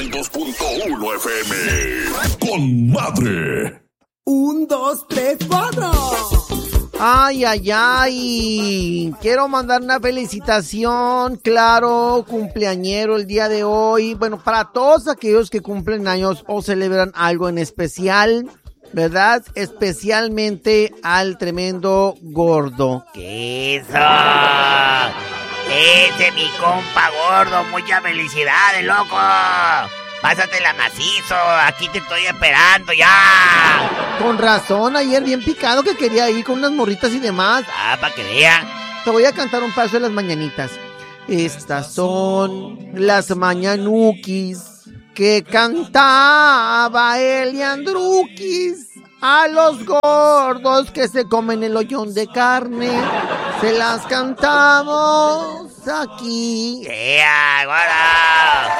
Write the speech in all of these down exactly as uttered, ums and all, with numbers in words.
dos punto uno F M. Con madre. Un, dos, tres, cuatro. Ay, ay, ay. Quiero mandar una felicitación, claro, cumpleañero el día de hoy. Bueno, para todos aquellos que cumplen años o celebran algo en especial, ¿verdad? Especialmente al tremendo gordo. ¿Qué eso? Ese mi compa gordo, muchas felicidades, loco. Pásatela macizo, aquí te estoy esperando ya. Con razón, ayer bien picado que quería ir con unas morritas y demás. Ah, para que vean. Te voy a cantar un paso de las mañanitas. Estas son las mañanuquis que cantaba Eliandruquis. A los gordos que se comen el hoyón de carne, se las cantamos aquí. ¡Ea, gordo!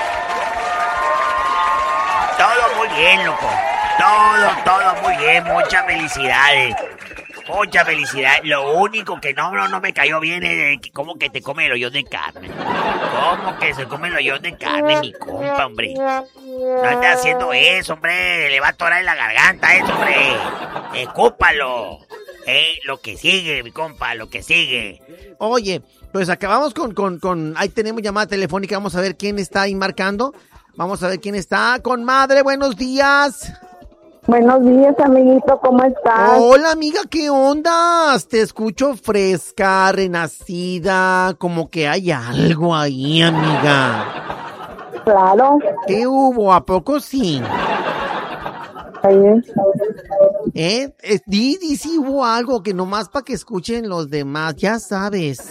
Todo muy bien, loco. Todo, todo muy bien. Muchas felicidades. Muchas felicidades. Lo único que no, no, no me cayó bien es que cómo que te come el hoyón de carne. ¿Cómo que se come el hoyón de carne, mi compa, hombre? No andes haciendo eso, hombre. Le va a atorar en la garganta eso, hombre. Escúpalo. Eh, lo que sigue, mi compa, lo que sigue. Oye, pues acabamos con, con, con... Ahí tenemos llamada telefónica. Vamos a ver quién está ahí marcando. Vamos a ver quién está. Con madre, buenos días. Buenos días, amiguito, ¿cómo estás? Hola, amiga, ¿qué ondas? Te escucho fresca, renacida, como que hay algo ahí, amiga. Claro. ¿Qué hubo? ¿A poco sí? Ahí es. ¿Eh? eh di, di si hubo algo que nomás para que escuchen los demás, ya sabes.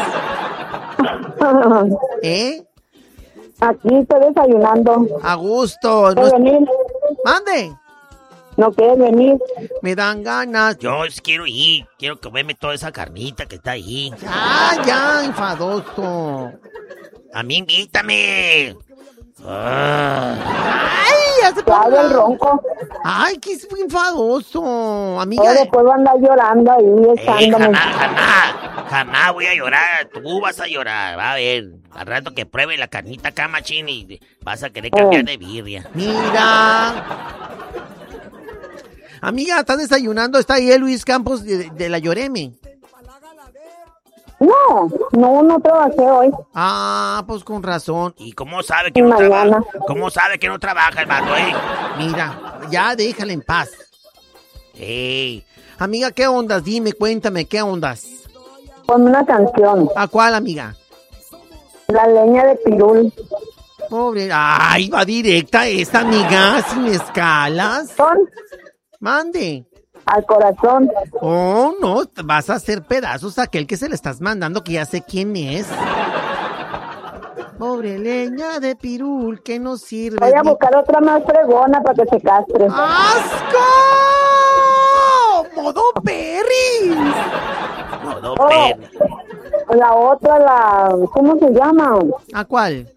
¿Eh? Aquí estoy desayunando. A gusto. ¿Quieres No... venir? Mande. ¿No quieres venir? Me dan ganas. Yo quiero ir, quiero comerme toda esa carnita que está ahí. Ya, ya, enfadoso. A mí invítame. Ah. Ay, ya se Claro, el ronco. Ay, que es muy enfadoso, amiga. Oye, después va a andar llorando ahí, Eh, echándome. jamás, jamás, jamás voy a llorar. Tú vas a llorar, va a ver. Al rato que pruebe la carnita acá, machín, y vas a querer cambiar de birria. Mira. Amiga, ¿estás desayunando? Está ahí el Luis Campos de, de la Lloreme. No, no, no trabajé hoy. Ah, pues con razón. ¿Y cómo sabe que no Mañana. trabaja? ¿Cómo sabe que no trabaja el vato, eh? Mira, ya déjala en paz. Ey, Amiga, ¿qué ondas? Dime, cuéntame, ¿qué ondas? Ponme una canción. ¿A cuál, amiga? La leña de pirul. Pobre. Ay, va directa esta, amiga, sin escalas. Son Mande. al corazón. Oh, no, vas a hacer pedazos a aquel que se le estás mandando, que ya sé quién es. Pobre leña de pirul, que no sirve. Voy a buscar otra más fregona para que se castre. ¡Asco! ¡Modo Perry! modo Oh, perro. la otra, la... ¿cómo se llama? ¿A cuál?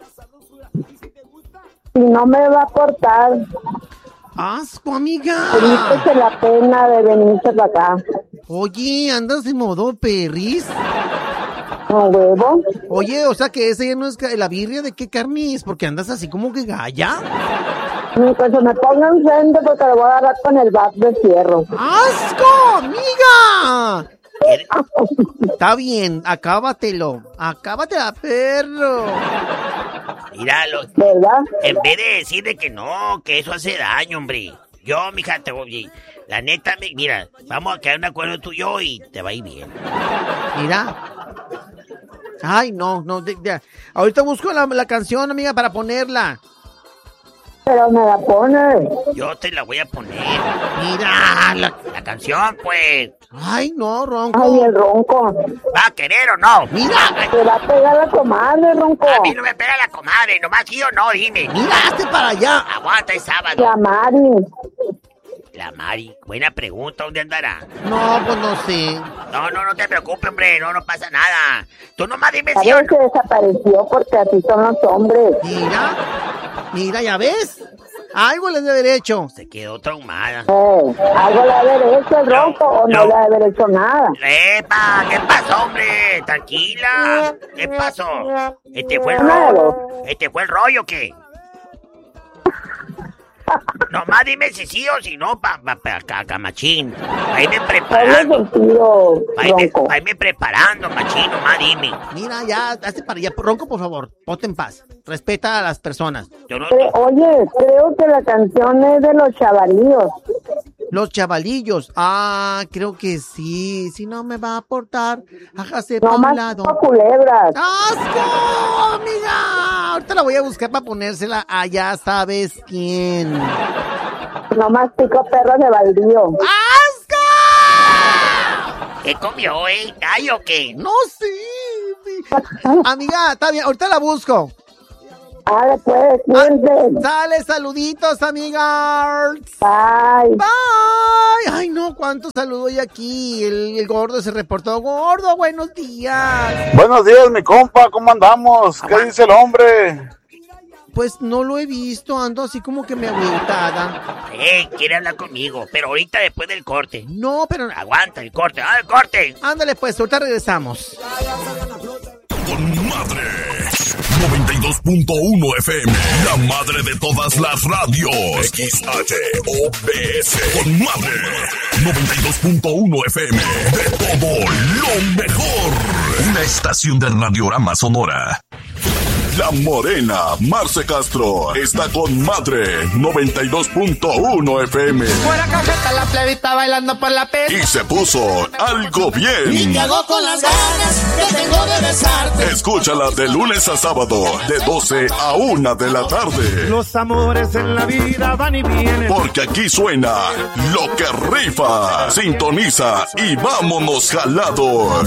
Si no me va a cortar, ¡Asco, amiga! quítese la pena de venirse para acá. Oye, ¿andas de modo perris? ¿No huevo? Oye, o sea que esa ya no es ca- la birria, ¿de qué carne es? Porque andas así como que galla. Ni que se me ponga enfrente porque le voy a agarrar con el bat de fierro. ¡Asco, amiga! Está bien, acábatelo. Acábatela, perro. Míralo. ¿Verdad? En vez de decirle que no, que eso hace daño, hombre. Yo, mija, te voy... La neta, me- mira, vamos a quedar un acuerdo tú y yo y te va a ir bien. Mira. Ay, no, no. de- de- ahorita busco la, la canción, amiga, para ponerla. Pero me la pone. Yo te la voy a poner. Mira, la... La canción, pues. Ay, no, Ronco. Ay, el ronco. ¿Va a querer o no? Mira, Te va a pegar la comadre, ronco. A mí no me pega la comadre, nomás sí o no, dime. mira, hazte para allá. Aguanta, es sábado. La Mari. La Mari, buena pregunta, ¿dónde andará? No, pues no sé. No, no, no te preocupes, hombre, no, no pasa nada. Tú nomás dime A sí o ver, no. se desapareció porque así son los hombres. Mira, mira, ¿ya ves? Algo les debe haber hecho. Se quedó traumada. Eh, algo le ha de haber hecho el ronco o no, no. le ha de haber hecho nada. ¡Epa! ¿Qué pasó, hombre? Tranquila. ¿Qué pasó? ¿Este fue el Claro. rollo? ¿Este fue el rollo o qué? nomás dime si sí o si no, pa, pa, pa, pa, pa machín. Ahí me preparando. Ahí me, ahí me preparando, machín, nomás dime. Mira, ya, hazte para allá. Ronco, por favor, ponte en paz. Respeta a las personas. Yo no, Pero, oye, creo que la canción es de los chavalillos. Los chavalillos. Ah, creo que sí. Si no me va a aportar, hágase No pa' un más lado. culebras. ¡Asco, amiga! Ahorita la voy a buscar para ponérsela a ya sabes quién. No más pico perros de baldío. ¡Asco! ¿qué comió, eh? ¿Ay o qué? No, sí. sí. Amiga, está bien. Ahorita la busco. Ah, después, cuídense. Dale, saluditos, amiga. Bye. Bye. Ay, no, cuántos saludos hay aquí. El, el gordo se reportó. Gordo, buenos días. Buenos días, mi compa, ¿cómo andamos? ¿Qué dice el hombre? Pues no lo he visto, ando así como que me agüitada. Eh, quiere hablar conmigo, pero ahorita después del corte. No, pero... Aguanta el corte, ¡ah, el corte! Ándale, pues, ahorita regresamos. Con madre. noventa y dos punto uno F M. La madre de todas las radios. X H O B S. Con madre. noventa y dos punto uno F M. De todo lo mejor. Una estación de Radiorama Sonora. La Morena, Marce Castro, está con madre, noventa y dos punto uno F M. Fuera cajeta la plebita bailando por la pista. Y se puso algo bien. Y te hago con las ganas que tengo de besarte. Escúchala de lunes a sábado, de doce a una de la tarde. Los amores en la vida van y vienen. Porque aquí suena lo que rifa. Sintoniza y vámonos jalado.